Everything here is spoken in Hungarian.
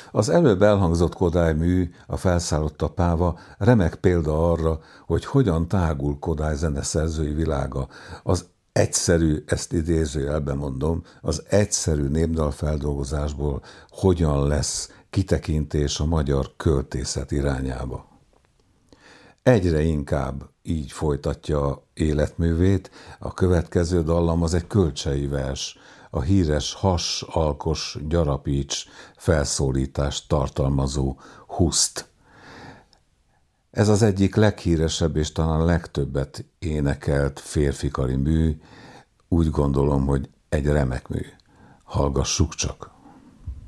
Az előbb elhangzott Kodály mű, a Felszállott a páva remek példa arra, hogy hogyan tágul Kodály zeneszerzői világa. Az egyszerű, ezt idézőjelben mondom, az egyszerű népdalfeldolgozásból hogyan lesz kitekintés a magyar költészet irányába. Egyre inkább így folytatja életművét, a következő dallam az egy kölcsei vers, a híres has-alkos gyarapíts felszólítást tartalmazó Huszt. Ez az egyik leghíresebb és talán legtöbbet énekelt férfikari mű, úgy gondolom, hogy egy remek mű. Hallgassuk csak!